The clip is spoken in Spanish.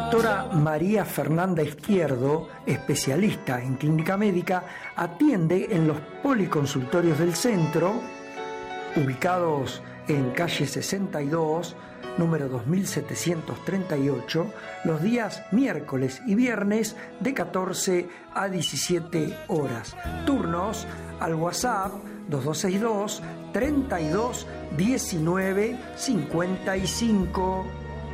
doctora María Fernanda Izquierdo, especialista en clínica médica, atiende en los policonsultorios del centro, ubicados en calle 62, número 2738, los días miércoles y viernes de 14 a 17 horas. Turnos al WhatsApp 2262 32 19 55.